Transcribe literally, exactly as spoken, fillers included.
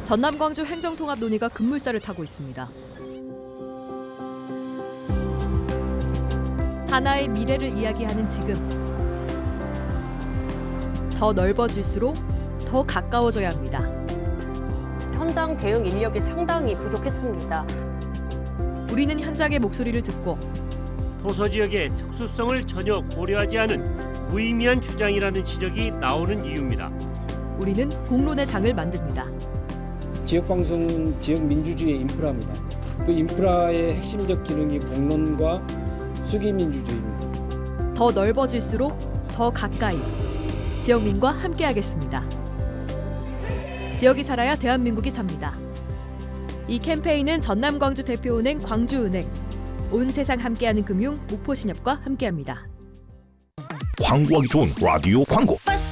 전남-광주 행정통합 논의가 급물살을 타고 있습니다. 하나의 미래를 이야기하는 지금, 더 넓어질수록 더 가까워져야 합니다. 현장 대응 인력이 상당히 부족했습니다. 우리는 현장의 목소리를 듣고 도서 지역의 특수성을 전혀 고려하지 않은 무의미한 주장이라는 지적이 나오는 이유입니다. 우리는 공론의 장을 만듭니다. 지역방송은 지역 민주주의의 인프라입니다. 그 인프라의 핵심적 기능이 공론과 수기민주주의입니다. 더 넓어질수록 더 가까이, 지역민과 함께하겠습니다. 지역이 살아야 대한민국이 삽니다. 이 캠페인은 전남-광주 대표은행 광주은행, 온 세상 함께하는 금융 목포신협과 함께합니다. 광고하기 좋은 라디오 광고.